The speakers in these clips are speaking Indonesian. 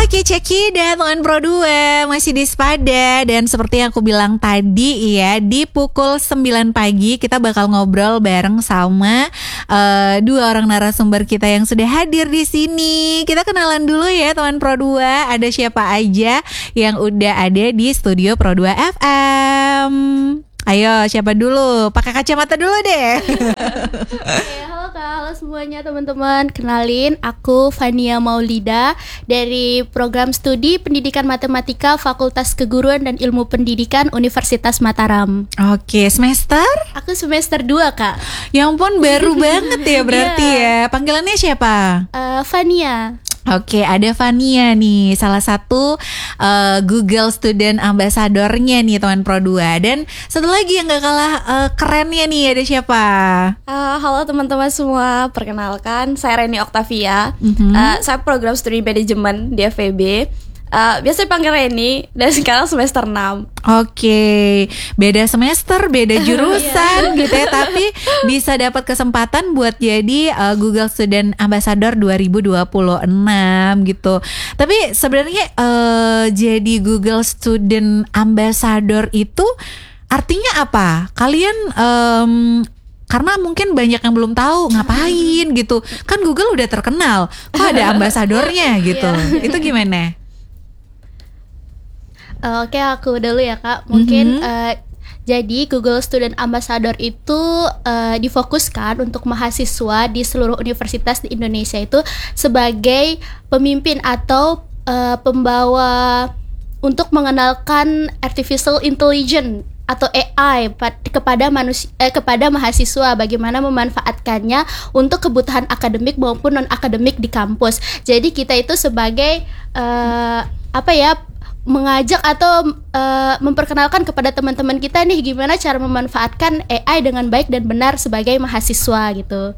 Ceki teman Pro 2 masih di Spada. Dan seperti yang aku bilang tadi ya, di pukul 9 pagi kita bakal ngobrol bareng sama dua orang narasumber kita yang sudah hadir di sini. Kita kenalan dulu ya teman Pro 2. Ada siapa aja yang udah ada di studio Pro 2 FM. Ayo, siapa dulu? Pakai kacamata dulu deh. Halo Kak, halo semuanya teman-teman. Kenalin, aku Fania Maulida dari Program Studi Pendidikan Matematika Fakultas Keguruan dan Ilmu Pendidikan Universitas Mataram. Oke, semester? Aku semester 2 Kak. Ya ampun, baru banget ya berarti ya. Panggilannya siapa? Fania. Oke, ada Fania nih, salah satu Google Student Ambassador-nya nih teman Pro 2. Dan satu lagi yang gak kalah kerennya nih, ada siapa? Halo teman-teman semua, perkenalkan saya Reni Octavia. Saya program studi manajemen di FEB. Biasa dipanggil Reni dan sekarang semester 6. Oke, beda semester, beda jurusan gitu ya, tapi bisa dapat kesempatan buat jadi Google Student Ambassador 2026 gitu. Tapi sebenarnya jadi Google Student Ambassador itu artinya apa? Kalian karena mungkin banyak yang belum tahu ngapain gitu. Kan Google udah terkenal, kok ada ambasadornya gitu. Itu gimana? Oke, aku dulu ya Kak. Mungkin jadi Google Student Ambassador itu difokuskan untuk mahasiswa di seluruh universitas di Indonesia itu sebagai pemimpin atau pembawa untuk mengenalkan artificial intelligence atau AI kepada mahasiswa, bagaimana memanfaatkannya untuk kebutuhan akademik maupun non akademik di kampus. Jadi kita itu sebagai mengajak atau memperkenalkan kepada teman-teman kita nih gimana cara memanfaatkan AI dengan baik dan benar sebagai mahasiswa gitu.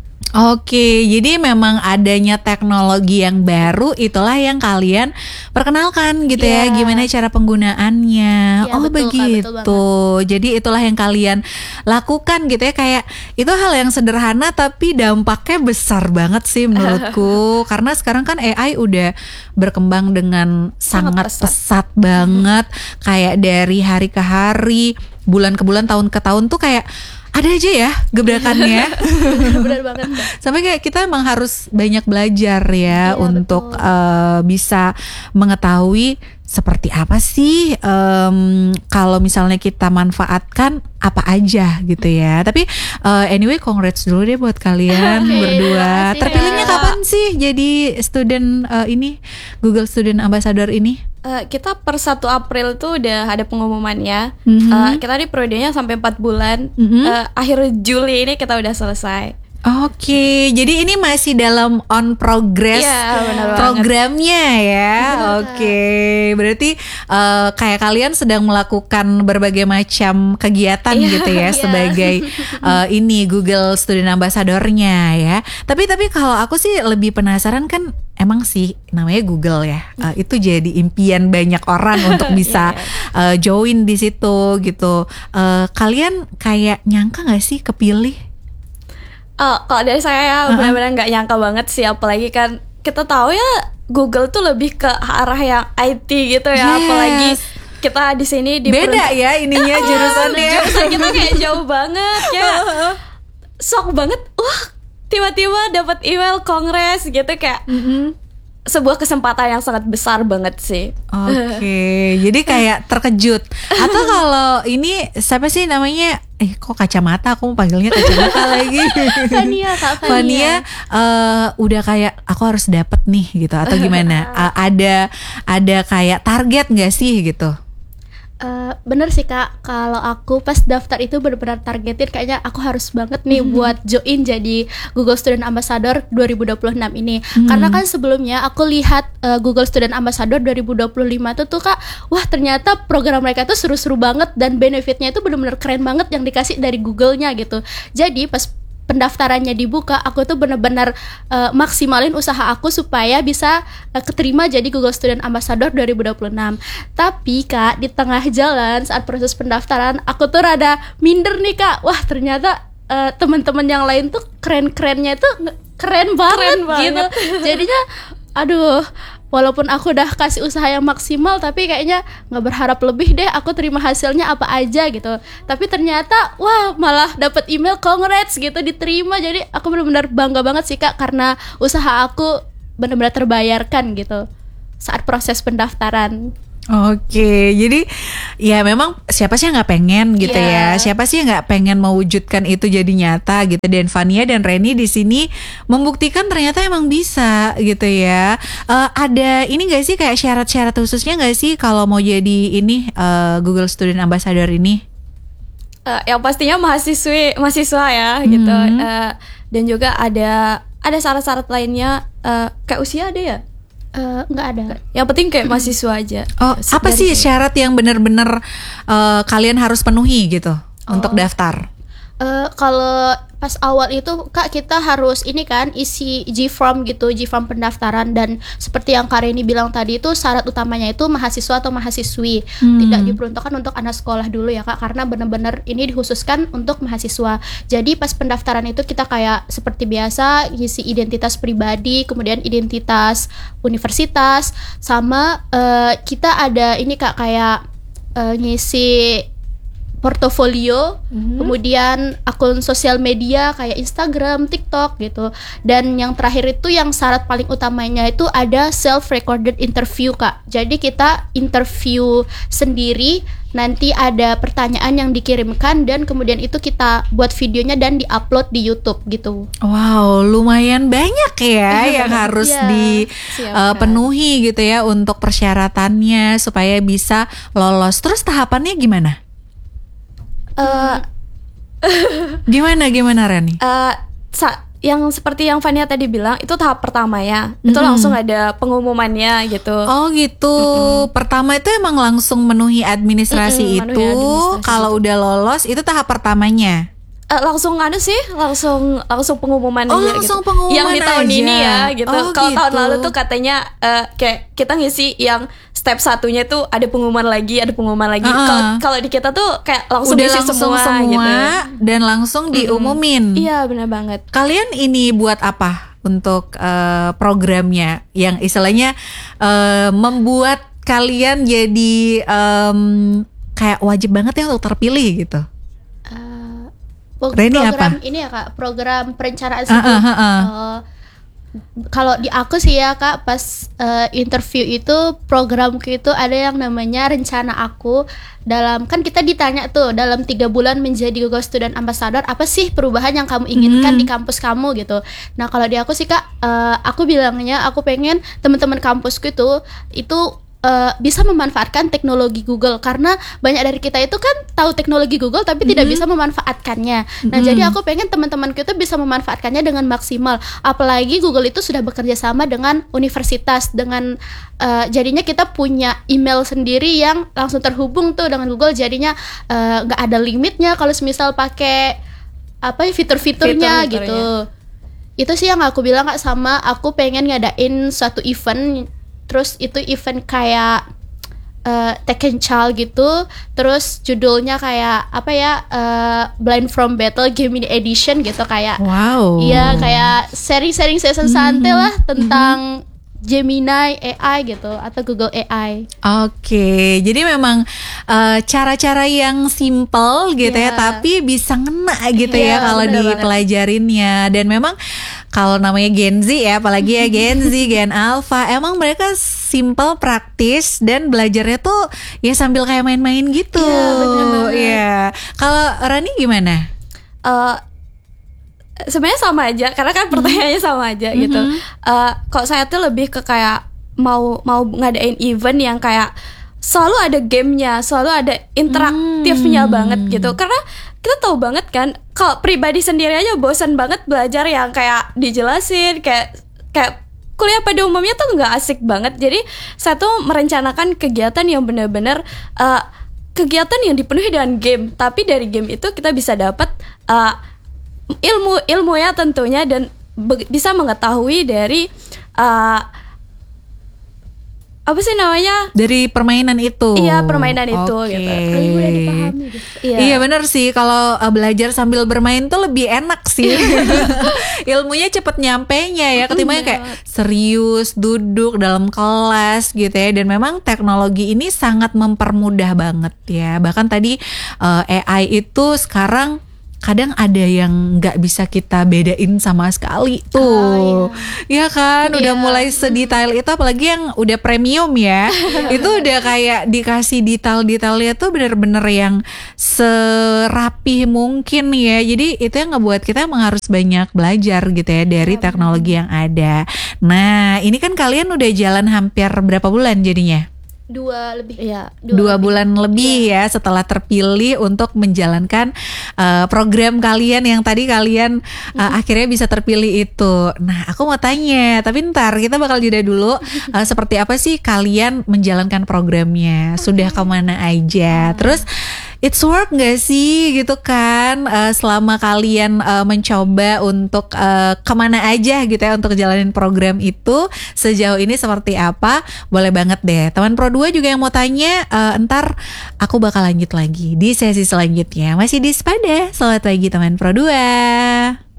Oke, jadi memang adanya teknologi yang baru itulah yang kalian perkenalkan gitu ya, gimana cara penggunaannya. Betul, begitu. Kak, betul. Jadi itulah yang kalian lakukan gitu ya, kayak itu hal yang sederhana tapi dampaknya besar banget sih menurutku. Karena sekarang kan AI udah berkembang dengan sangat pesat banget, kayak dari hari ke hari, bulan ke bulan, tahun ke tahun tuh kayak ada aja ya gebrakannya. Benar banget. Sampai kayak kita emang harus banyak belajar ya untuk bisa mengetahui seperti apa sih kalau misalnya kita manfaatkan apa aja gitu ya. Tapi anyway, congrats dulu deh buat kalian berdua. Terpilihnya kapan sih jadi student ini Google Student Ambassador ini? Kita per 1 April tuh udah ada pengumumannya. Kita di periodenya sampai 4 bulan. Akhir Juli ini kita udah selesai. Oke, jadi ini masih dalam on progress programnya ya. Oke, berarti kayak kalian sedang melakukan berbagai macam kegiatan gitu ya sebagai ini Google Student Ambassador-nya ya. Tapi kalau aku sih lebih penasaran, kan emang sih namanya Google ya, itu jadi impian banyak orang untuk bisa join di situ gitu. Kalian kayak nyangka nggak sih kepilih? Kalau dari saya benar-benar nggak nyangka banget sih, apalagi kan kita tahu ya Google tuh lebih ke arah yang IT gitu ya, apalagi kita di sini di beda ya ininya jurusannya. Jurusan kita kayak jauh banget ya. Shock banget. Tiba-tiba dapat email kongres gitu, kayak sebuah kesempatan yang sangat besar banget sih. Oke, jadi kayak terkejut. Atau kalau ini siapa sih namanya? Kok kacamata? Aku mau panggilnya kacamata lagi. Fania, udah kayak aku harus dapet nih gitu atau gimana? Ada kayak target nggak sih gitu? Bener sih Kak, kalau aku pas daftar itu benar-benar targetin kayaknya aku harus banget nih buat join jadi Google Student Ambassador 2026 ini. Karena kan sebelumnya aku lihat Google Student Ambassador 2025 itu tuh Kak, wah ternyata program mereka tuh seru-seru banget dan benefitnya itu benar-benar keren banget yang dikasih dari Google-nya gitu. Jadi pas pendaftarannya dibuka, aku tuh benar-benar maksimalin usaha aku supaya bisa keterima jadi Google Student Ambassador 2026. Tapi Kak, di tengah jalan saat proses pendaftaran, aku tuh rada minder nih Kak. Wah ternyata teman-teman yang lain tuh keren-kerennya tuh keren banget gitu. Jadinya aduh, walaupun aku udah kasih usaha yang maksimal, tapi kayaknya nggak berharap lebih deh, aku terima hasilnya apa aja gitu. Tapi ternyata wah malah dapat email congrats gitu, diterima. Jadi aku benar-benar bangga banget sih Kak, karena usaha aku benar-benar terbayarkan gitu saat proses pendaftaran. Oke, jadi ya memang siapa sih yang nggak pengen gitu ya? Siapa sih yang nggak pengen mewujudkan itu jadi nyata gitu? Dan Fania dan Reni di sini membuktikan ternyata emang bisa gitu ya. Ada ini nggak sih kayak syarat-syarat khususnya nggak sih kalau mau jadi ini Google Student Ambassador ini? Yang pastinya mahasiswa ya gitu. Dan juga ada syarat-syarat lainnya, kayak usia ada ya? Nggak ada. Yang penting kayak mahasiswa aja. Oh, apa sih syarat yang benar-benar kalian harus penuhi gitu untuk daftar? Kalau pas awal itu Kak, kita harus ini kan isi G-form gitu, G-form pendaftaran. Dan seperti yang Kak Reni bilang tadi, itu syarat utamanya itu mahasiswa atau mahasiswi. Tidak diperuntukkan untuk anak sekolah dulu ya Kak, karena benar-benar ini dikhususkan untuk mahasiswa. Jadi pas pendaftaran itu kita kayak seperti biasa isi identitas pribadi, kemudian identitas universitas, sama kita ada ini Kak kayak ngisi portofolio, kemudian akun sosial media kayak Instagram, TikTok gitu. Dan yang terakhir itu yang syarat paling utamanya itu ada self-recorded interview Kak. Jadi kita interview sendiri, nanti ada pertanyaan yang dikirimkan dan kemudian itu kita buat videonya dan diupload di YouTube gitu. Wow, lumayan banyak ya yang harus dipenuhi gitu ya untuk persyaratannya supaya bisa lolos. Terus tahapannya gimana? Gimana Reni? Yang seperti yang Fania tadi bilang, itu tahap pertama ya. Itu langsung ada pengumumannya gitu. Oh gitu. Pertama itu emang langsung menuhi administrasi itu. Kalau udah lolos itu tahap pertamanya. Langsung langsung pengumuman aja langsung gitu. Pengumuman yang di tahun aja. ini ya gitu. Kalau gitu. Tahun lalu tuh katanya kayak kita ngisi yang step satunya tuh ada pengumuman lagi. Kalau di kita tuh kayak langsung udah isi langsung semua gitu. Dan langsung diumumin. Iya benar banget. Kalian ini buat apa untuk programnya yang istilahnya membuat kalian jadi kayak wajib banget ya untuk terpilih gitu? Program apa? Ini ya Kak, program perencanaan sebelum. Kalau di aku sih ya Kak, pas interview itu programku itu ada yang namanya rencana aku. Kan kita ditanya tuh dalam 3 bulan menjadi Google Student Ambassador, apa sih perubahan yang kamu inginkan di kampus kamu gitu. Nah kalau di aku sih Kak, aku bilangnya aku pengen teman-teman kampusku itu bisa memanfaatkan teknologi Google, karena banyak dari kita itu kan tahu teknologi Google tapi tidak bisa memanfaatkannya. Nah jadi aku pengen teman-temanku itu bisa memanfaatkannya dengan maksimal. Apalagi Google itu sudah bekerja sama dengan universitas, dengan jadinya kita punya email sendiri yang langsung terhubung tuh dengan Google. Jadinya nggak ada limitnya kalau semisal pakai fitur-fiturnya gitu. Itu sih yang aku bilang Kak, sama aku pengen ngadain suatu event. Terus itu event kayak Tekken Child gitu. Terus judulnya kayak Blind from Battle Gemini Edition gitu, kayak iya kayak sharing session santai lah tentang Gemini AI gitu atau Google AI. Oke, jadi memang cara-cara yang simple gitu ya, tapi bisa ngena gitu ya kalau dipelajarinnya. Dan memang kalau namanya Gen Z ya, apalagi ya Gen Z, Gen Alpha, emang mereka simple, praktis, dan belajarnya tuh ya sambil kayak main-main gitu. Iya. Kalau Rani gimana? Sebenarnya sama aja, karena kan pertanyaannya sama aja gitu. Kalau saya tuh lebih ke kayak mau ngadain event yang kayak selalu ada gamenya, selalu ada interaktifnya banget gitu. Karena kita tahu banget kan, kalau pribadi sendiri aja bosan banget belajar yang kayak dijelasin, kayak kuliah pada umumnya tuh nggak asik banget. Jadi saya tuh merencanakan kegiatan yang benar-benar kegiatan yang dipenuhi dengan game, tapi dari game itu kita bisa dapat ilmu ya tentunya, dan bisa mengetahui dari apa sih namanya? Dari permainan itu. Iya, permainan itu gitu. Lebih mudah dipahami gitu. Iya benar sih, kalau belajar sambil bermain tuh lebih enak sih. Ilmunya cepet nyampenya ya, ketimbang kayak serius duduk dalam kelas gitu ya. Dan memang teknologi ini sangat mempermudah banget ya. Bahkan tadi AI itu sekarang kadang ada yang nggak bisa kita bedain sama sekali tuh, ya kan? Udah mulai sedetail itu, apalagi yang udah premium ya, itu udah kayak dikasih detail-detailnya tuh bener-bener yang serapih mungkin ya. Jadi itu yang ngebuat kita emang harus banyak belajar gitu ya dari teknologi yang ada. Nah ini kan kalian udah jalan hampir berapa bulan jadinya? 2 lebih. Iya. 2 bulan lebih ya setelah terpilih untuk menjalankan program kalian yang tadi kalian akhirnya bisa terpilih itu. Nah aku mau tanya, tapi ntar kita bakal jeda dulu. Seperti apa sih kalian menjalankan programnya? Sudah kemana aja? Terus it's work gak sih gitu kan, selama kalian mencoba untuk kemana aja gitu ya untuk jalanin program itu, sejauh ini seperti apa? Boleh banget deh teman Pro 2 juga yang mau tanya, ntar aku bakal lanjut lagi di sesi selanjutnya. Masih di Sepada. Selamat pagi teman Pro 2.